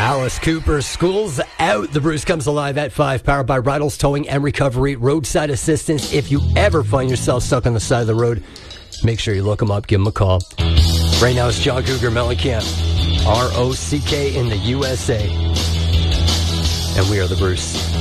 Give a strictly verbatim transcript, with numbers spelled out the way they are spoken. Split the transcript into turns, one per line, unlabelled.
Alice Cooper, School's Out. The Bruce comes alive at five, powered by Ridles Towing and Recovery, roadside assistance. If you ever find yourself stuck on the side of the road, make sure you look them up, give them a call. Right now it's John Cougar Mellencamp, R O C K in the U S A. And we are the Bruce.